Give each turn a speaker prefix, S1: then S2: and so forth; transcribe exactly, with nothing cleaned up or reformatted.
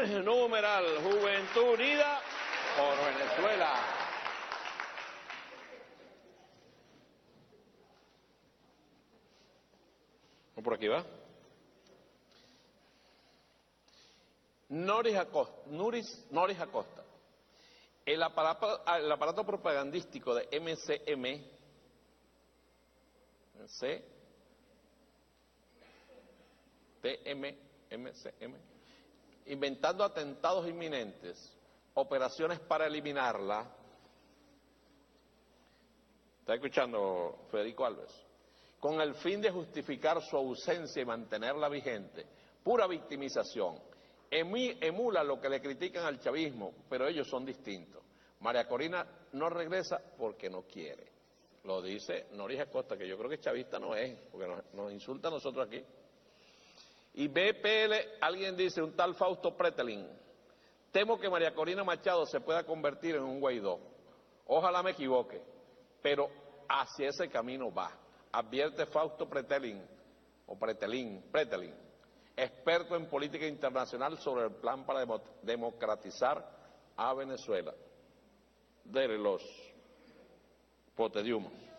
S1: numeral Juventud Unida por Venezuela. Por aquí va. Noris Acosta, Nuris, Noris Acosta. El aparato, el aparato propagandístico de M C M, C, T M, M C M, inventando atentados inminentes, operaciones para eliminarla. ¿Está escuchando, Federico Alves? Con el fin de justificar su ausencia y mantenerla vigente. Pura victimización. Emula lo que le critican al chavismo, pero ellos son distintos. María Corina no regresa porque no quiere. Lo dice Noris Acosta, que yo creo que chavista no es, porque nos, nos insulta a nosotros aquí. Y B P L, alguien dice, un tal Fausto Pretelin. Temo que María Corina Machado se pueda convertir en un Guaidó. Ojalá me equivoque, pero hacia ese camino va. Advierte Fausto Pretelin, o Pretelin, Pretelin, experto en política internacional sobre el plan para democratizar a Venezuela. Dele los potes de humo.